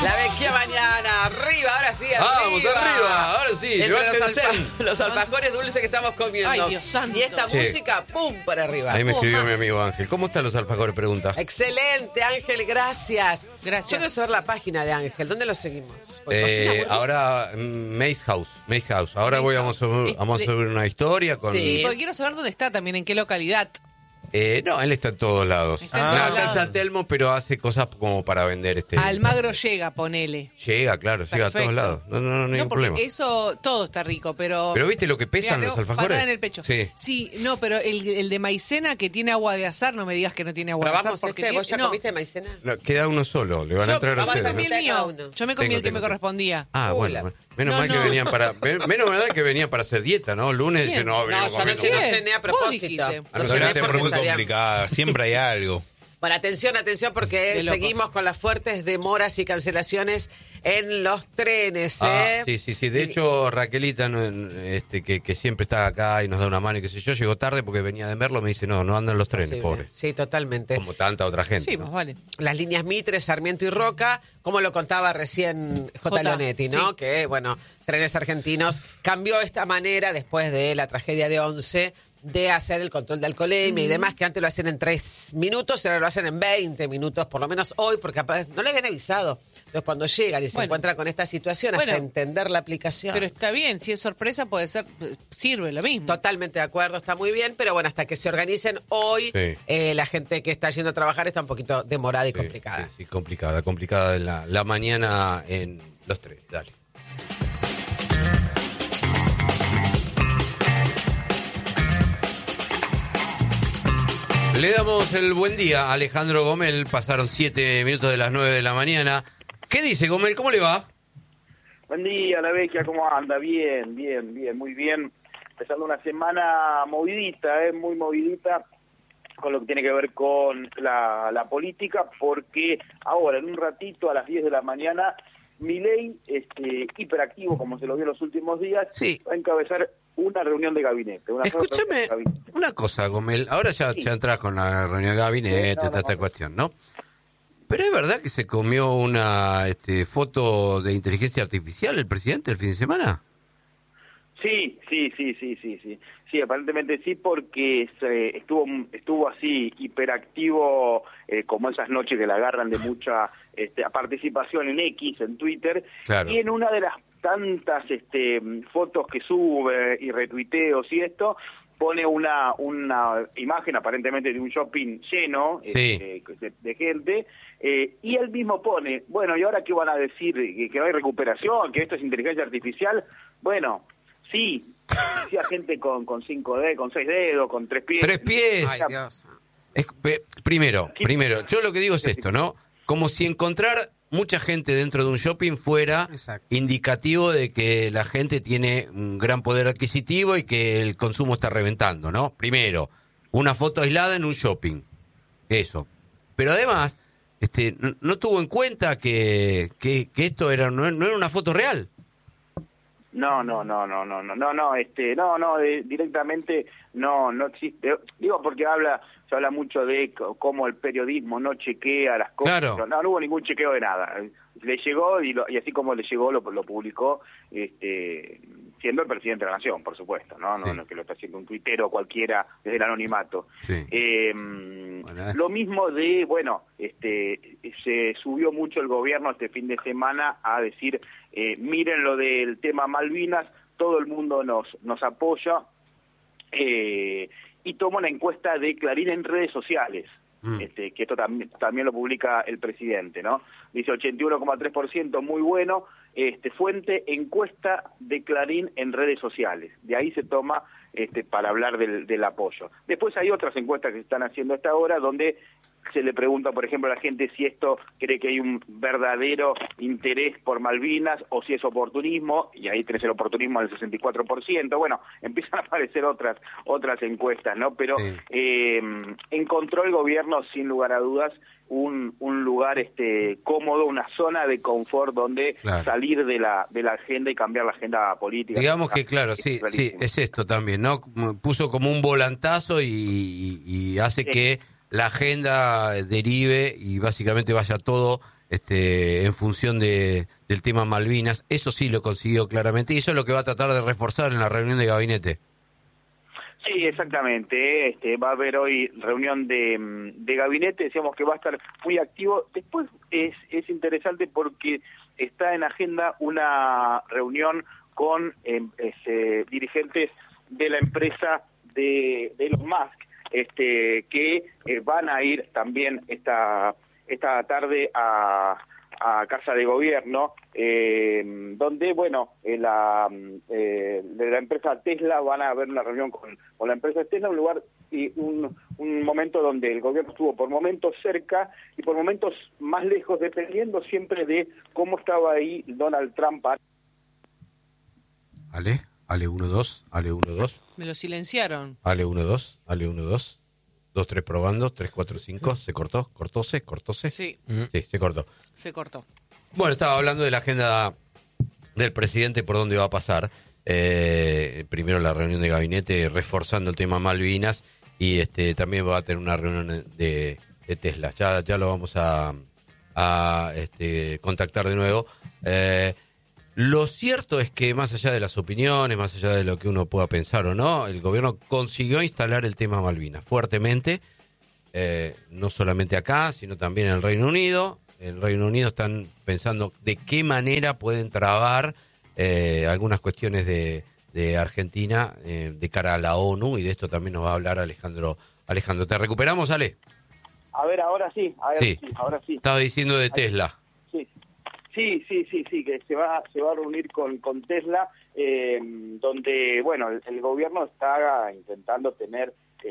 La vecchia mañana, arriba, ahora sí, arriba. Vamos, arriba, ahora sí. Entre los alfajores dulces que estamos comiendo. Ay, Dios santo. Y esta Sí. música, ¡pum!, para arriba. Ahí me escribió más. mi amigo Ángel. ¿Cómo están los alfajores? Pregunta. Excelente, Ángel, gracias. Gracias. Yo quiero saber la página de Ángel. ¿Dónde lo seguimos? Porque cocina muy rico. Ahora, Maze House. Ahora vamos a subir una historia con... Sí, porque quiero saber dónde está también, en qué localidad. No, él está en todos lados. Está en todos Está en lados. San Telmo, pero hace cosas como para vender Almagro llega, ponele. Llega, claro, llega a todos Perfecto. lados. No hay No, ningún porque problema. eso todo está rico, pero... Pero ¿viste lo que pesan Mirá, los tengo alfajores? patada en el pecho. Sí. No, pero el de maicena que tiene agua de azar, no me digas que no tiene agua de azar. ¿Probamos Porque ¿Vos ya no. comiste maicena? No, queda uno solo, le van a Yo entrar a vamos a ustedes. comí ¿no? el mío. Cada uno. Yo me comí el que me correspondía. Ah, Hola. bueno. Menos No, mal que no. venían menos mal que venían para hacer dieta, ¿no? Lunes ¿Quién? dice, no, No, venimos yo comiendo. anoche no ¿Quién? cené a Vos propósito. dijiste. No Pero cené es porque muy sabía- complicada, siempre hay algo. Bueno, atención, porque De locos. seguimos con las fuertes demoras y cancelaciones en los trenes, Ah, sí. De hecho, Raquelita, que siempre está acá y nos da una mano y qué sé yo, llegó tarde porque venía de Merlo, me dice, no andan los trenes, Posible. pobre. Sí, totalmente. Como tanta otra gente. Sí, ¿no? más vale. Las líneas Mitre, Sarmiento y Roca, como lo contaba recién J. Jota, Leonetti, ¿no? sí. Que, bueno, Trenes Argentinos cambió esta manera después de la tragedia de 11 de hacer el control de alcoholemia y demás, que antes lo hacían en 3 minutos, ahora lo hacen en 20 minutos, por lo menos hoy, porque no le habían avisado. Entonces, cuando llegan y se Bueno. encuentran con esta situación, Bueno. hasta entender la aplicación. Pero está bien, si es sorpresa puede ser, sirve lo mismo. Totalmente de acuerdo, está muy bien, pero bueno, hasta que se organicen hoy, Sí. la gente que está yendo a trabajar está un poquito demorada y Sí, complicada. Sí, complicada de la mañana en los trenes. Dale. Le damos el buen día a Alejandro Gomel. Pasaron 7 minutos de las 9 de la mañana. ¿Qué dice Gomel? ¿Cómo le va? Buen día, la Vecchia, ¿cómo anda? Bien, muy bien. Empezando una semana movidita, muy movidita, con lo que tiene que ver con la política, porque ahora, en un ratito, a las 10 de la mañana, Milei, hiperactivo, como se lo vio en los últimos días, Sí. va a encabezar una reunión de gabinete. Escúchame una cosa, Gomel. Ahora ya entras con la reunión de gabinete, Sí, no, toda esta no. cuestión, ¿no? Pero es verdad que se comió una foto de inteligencia artificial el presidente el fin de semana. Sí, aparentemente sí, porque estuvo así hiperactivo, como esas noches que la agarran de mucha participación en X, en Twitter, Claro. y en una de las tantas fotos que sube y retuiteos y esto, pone una imagen aparentemente de un shopping lleno Sí. de gente, y él mismo pone, bueno, ¿y ahora qué van a decir? ¿Que no hay recuperación? ¿Que esto es inteligencia artificial? Bueno, sí, decía gente con 5 dedos, con 6 dedos, con 3 pies. 3 pies. Ay, Dios. Primero, yo lo que digo es esto, ¿no? Como si encontrar mucha gente dentro de un shopping fuera Exacto. indicativo de que la gente tiene un gran poder adquisitivo y que el consumo está reventando, ¿no? Primero, una foto aislada en un shopping. Eso. Pero además, no tuvo en cuenta que esto no era una foto real. No, directamente no existe. Digo porque se habla mucho de cómo el periodismo no chequea las cosas. Claro. No hubo ningún chequeo de nada. Le llegó y así como le llegó lo publicó, siendo el presidente de la Nación, por supuesto, ¿no? Sí. No que lo está haciendo un tuitero cualquiera desde el anonimato. Sí. Lo mismo se subió mucho el gobierno este fin de semana a decir, miren lo del tema Malvinas, todo el mundo nos apoya, y toma una encuesta de Clarín en redes sociales, que esto también lo publica el presidente, ¿no? Dice 81,3%, muy bueno, fuente encuesta de Clarín en redes sociales. De ahí se toma para hablar del apoyo. Después hay otras encuestas que se están haciendo hasta ahora donde se le pregunta, por ejemplo, a la gente si esto cree que hay un verdadero interés por Malvinas o si es oportunismo, y ahí tenés el oportunismo del 64%. Bueno, empiezan a aparecer otras encuestas, ¿no? Pero encontró el gobierno, sin lugar a dudas, un lugar cómodo, una zona de confort donde Claro. salir de la agenda y cambiar la agenda política. Digamos que, claro, sí, clarísimo. es esto también, ¿no? Puso como un volantazo y hace Sí. que la agenda derive y básicamente vaya todo en función del tema Malvinas. Eso sí lo consiguió claramente y eso es lo que va a tratar de reforzar en la reunión de gabinete. Sí, exactamente. Va a haber hoy reunión de gabinete, decíamos que va a estar muy activo. Después es interesante porque está en agenda una reunión con dirigentes de la empresa de Elon Musk, que van a ir también esta tarde a Casa de Gobierno, donde, bueno, de la empresa Tesla van a haber una reunión con la empresa Tesla, un lugar y un momento donde el gobierno estuvo por momentos cerca y por momentos más lejos, dependiendo siempre de cómo estaba ahí Donald Trump. Ale 1-2, Ale 1-2. Me lo silenciaron. Ale 1-2, Ale 1-2. 2-3 probando, 3-4-5, se cortóse. Sí, Sí, se cortó. se cortó. Bueno, estaba hablando de la agenda del presidente, por dónde va a pasar. Primero la reunión de gabinete, reforzando el tema Malvinas, y también va a tener una reunión de Tesla. Ya lo vamos a contactar de nuevo. Lo cierto es que más allá de las opiniones, más allá de lo que uno pueda pensar o no, el gobierno consiguió instalar el tema Malvinas fuertemente, no solamente acá, sino también en el Reino Unido. En el Reino Unido están pensando de qué manera pueden trabar algunas cuestiones de Argentina de cara a la ONU, y de esto también nos va a hablar Alejandro. ¿Te recuperamos, Ale? A ver, ahora sí. Ahora sí. Estaba diciendo de Tesla. Sí, que se va a reunir con Tesla, donde, bueno, el gobierno está intentando tener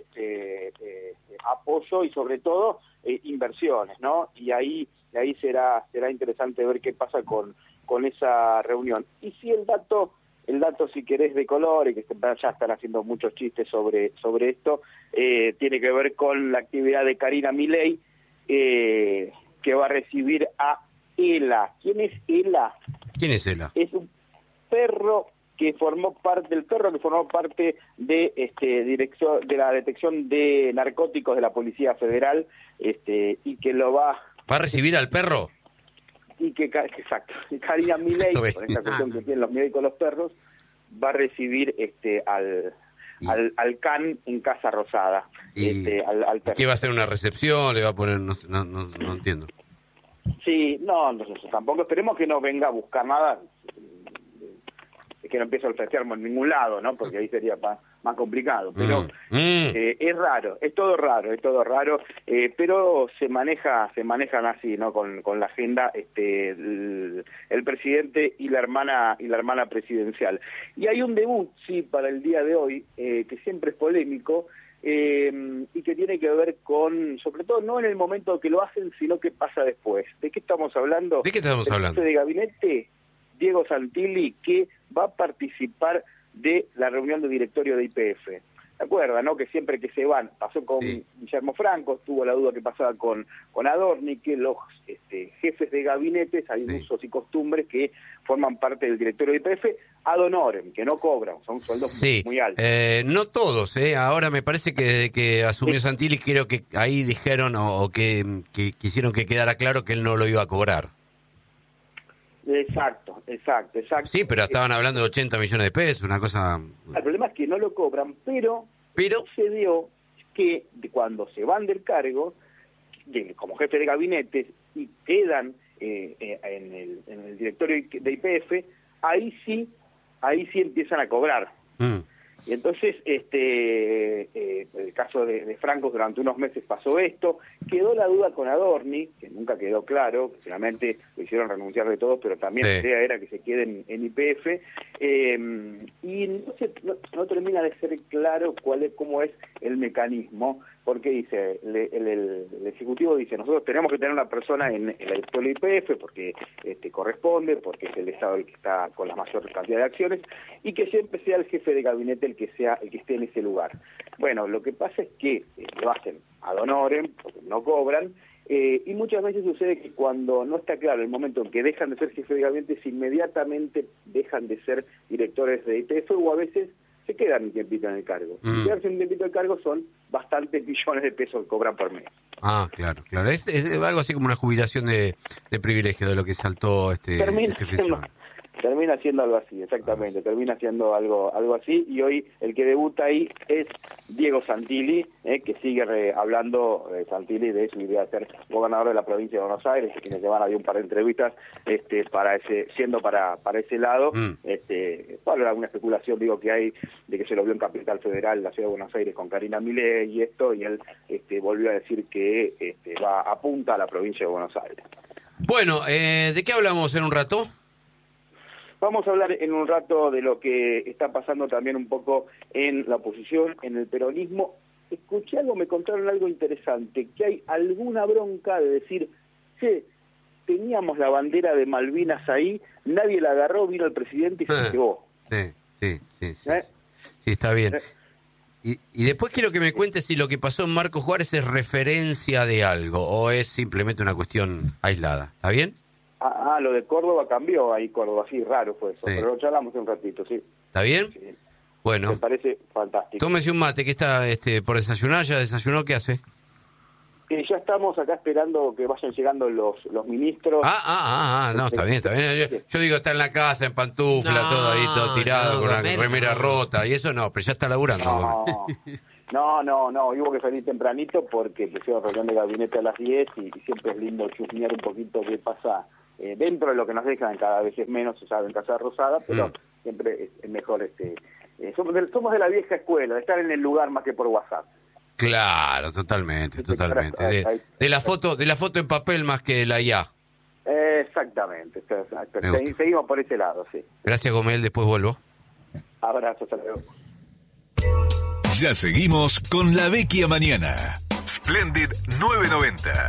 apoyo y sobre todo inversiones, ¿no? Y ahí será interesante ver qué pasa con esa reunión. Y si el dato si querés de color, y que ya están haciendo muchos chistes sobre esto, tiene que ver con la actividad de Karina Milei, que va a recibir a Ela. ¿Quién es Ela? ¿Quién es Ela? Es un perro que formó parte de dirección de la detección de narcóticos de la Policía Federal, y que lo va ¿Va a recibir al perro? Y que exacto, Karina Milei, por esta cuestión que tienen los médicos los perros, va a recibir al can en Casa Rosada. Al perro. ¿Qué va a hacer, una recepción? ¿Le va a poner? No entiendo. Sí, no, tampoco esperemos que no venga a buscar nada, que no empiece a olfatearme en ningún lado, ¿no? Porque ahí sería más complicado. Pero es raro, es todo raro, pero se manejan así, ¿no? Con la agenda el presidente y la hermana presidencial. Y hay un debut, sí, para el día de hoy, que siempre es polémico, y que tiene que ver con, sobre todo, no en el momento que lo hacen, sino qué pasa después. ¿De qué estamos hablando? ¿De qué estamos hablando? El jefe de gabinete, Diego Santilli, que va a participar de la reunión de directorio de YPF. ¿Se acuerdan, no? Que siempre que se van, pasó con Guillermo Franco, tuvo la duda que pasaba con Adorni, que los jefes de gabinetes, hay usos y costumbres que forman parte del directorio de YPF, ad honorem, que no cobran, son sueldos muy altos. No todos, ahora me parece que asumió Santilli, creo que ahí dijeron o que quisieron que quedara claro que él no lo iba a cobrar. Exacto. Sí, pero estaban hablando de 80 millones de pesos, una cosa... El problema es que no lo cobran, pero sucedió que cuando se van del cargo, como jefe de gabinete, y quedan en el directorio de YPF, ahí sí empiezan a cobrar. Y entonces, el caso de Franco, durante unos meses pasó esto, quedó la duda con Adorni, que nunca quedó claro, que finalmente lo hicieron renunciar de todos, pero también la idea era que se queden en YPF, y no termina de ser claro cómo es el mecanismo, porque dice, el Ejecutivo dice, nosotros tenemos que tener una persona en el directorio de YPF, porque corresponde, porque es el Estado el que está con la mayor cantidad de acciones, y que siempre sea el jefe de gabinete el que esté en ese lugar. Bueno, lo que pasa es que lo hacen ad honorem, porque no cobran, y muchas veces sucede que cuando no está claro el momento en que dejan de ser jefe de gabinete, inmediatamente dejan de ser directores de YPF, o a veces se quedan un tiempito en el cargo. Y quedarse un tiempito en el cargo son bastantes millones de pesos que cobran por mes. Ah, claro. Es algo así como una jubilación de privilegio de lo que saltó este fiscal. Termina siendo algo así, exactamente, termina siendo algo así, y hoy el que debuta ahí es Diego Santilli, que sigue hablando Santilli de su idea de ser gobernador de la provincia de Buenos Aires, que quienes llevan había un par de entrevistas para ese lado. Bueno, alguna especulación que hay de que se lo vio en Capital Federal, la ciudad de Buenos Aires, con Karina Milei y él volvió a decir que apunta a la provincia de Buenos Aires. Bueno, ¿de qué hablamos en un rato? Vamos a hablar en un rato de lo que está pasando también un poco en la oposición, en el peronismo. Escuché algo, me contaron algo interesante, que hay alguna bronca de decir, teníamos la bandera de Malvinas ahí, nadie la agarró, vino el presidente y se llevó. Sí, está bien. Y después quiero que me cuentes si lo que pasó en Marcos Juárez es referencia de algo o es simplemente una cuestión aislada. ¿Está bien? Lo de Córdoba cambió ahí, Córdoba, sí, raro fue eso, pero lo charlamos un ratito, sí. ¿Está bien? Sí. Bueno. Me parece fantástico. Tómese un mate, que está por desayunar, ¿ya desayunó? ¿Qué hace? Ya estamos acá esperando que vayan llegando los ministros. No, está bien. Yo digo, está en la casa, en pantufla, todo ahí, todo tirado, con una remera rota, y eso no, pero ya está laburando. No, hubo que salir tempranito porque pusieron reunión de gabinete a las 10 y siempre es lindo chusmear un poquito qué pasa dentro de lo que nos dejan, cada vez es menos, se sabe, en Casa Rosada, pero siempre es mejor, somos de la vieja escuela, de estar en el lugar más que por WhatsApp. Claro, totalmente. De la foto en papel más que la IA. Exactamente. Seguimos por ese lado, sí. Gracias, Gomel, después vuelvo. Abrazo, hasta luego. Ya seguimos con La Vecchia Mañana. Splendid 990.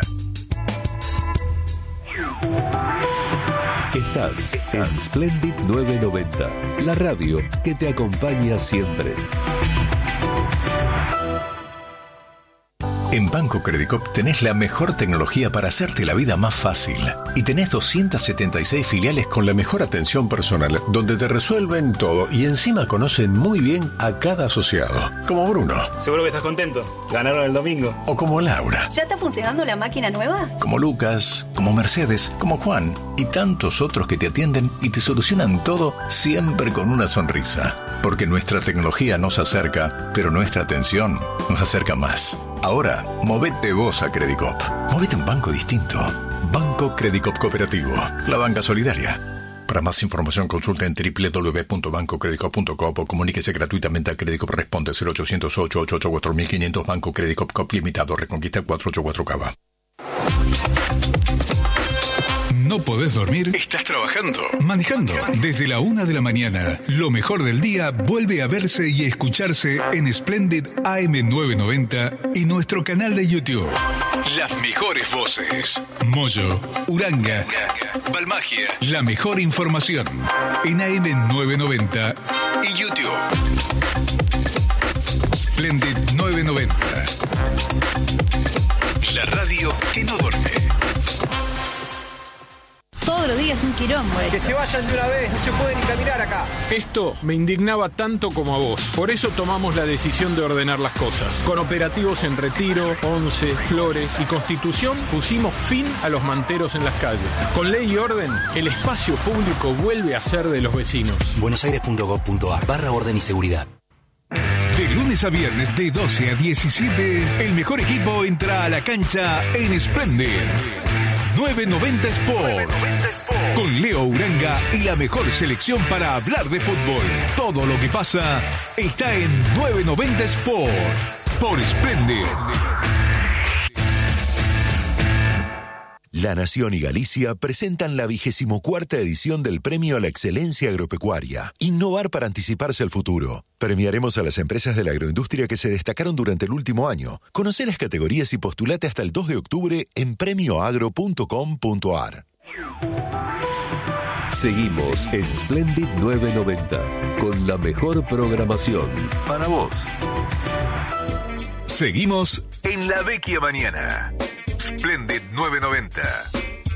Estás en Splendid 990, la radio que te acompaña siempre. En Banco Credicop tenés la mejor tecnología para hacerte la vida más fácil. Y tenés 276 filiales con la mejor atención personal, donde te resuelven todo y encima conocen muy bien a cada asociado. Como Bruno. Seguro que estás contento. Ganaron el domingo. O como Laura. ¿Ya está funcionando la máquina nueva? Como Lucas, como Mercedes, como Juan y tantos otros que te atienden y te solucionan todo siempre con una sonrisa. Porque nuestra tecnología nos acerca, pero nuestra atención nos acerca más. Ahora, movete vos a Credicop. Movete a un banco distinto. Banco Credicop Cooperativo. La banca solidaria. Para más información consulta en www.bancocredicop.com o comuníquese gratuitamente a Credicop Responde 0800-888-4500 Banco Credicop Cop Limitado Reconquista 484 Cava. ¿No podés dormir? ¿Estás trabajando? Manejando. Desde la 1 de la mañana, lo mejor del día vuelve a verse y escucharse en Splendid AM990 y nuestro canal de YouTube. Las mejores voces. Moyo, Uranga, Balmagia. la mejor información en AM990 Y YouTube. Splendid 990. La radio que no duerme. Todos los días un quilombo. Que se vayan de una vez, no se puede ni caminar acá. Esto me indignaba tanto como a vos. Por eso tomamos la decisión de ordenar las cosas. Con operativos en Retiro, Once, Flores y Constitución pusimos fin a los manteros en las calles. Con ley y orden, el espacio público vuelve a ser de los vecinos. buenosaires.gov.ar/orden y seguridad. De lunes a viernes de 12 a 17, el mejor equipo entra a la cancha en Splendid 990 Sport. Con Leo Uranga y la mejor selección para hablar de fútbol. Todo lo que pasa está en 990 Sport. Por Splendid. La Nación y Galicia presentan la 24ª edición del Premio a la Excelencia Agropecuaria. Innovar para anticiparse al futuro. Premiaremos a las empresas de la agroindustria que se destacaron durante el último año. Conoce las categorías y postulate hasta el 2 de octubre en premioagro.com.ar. Seguimos en Splendid 990 con la mejor programación para vos. Seguimos en La Vecchia Mañana. Splendid 990.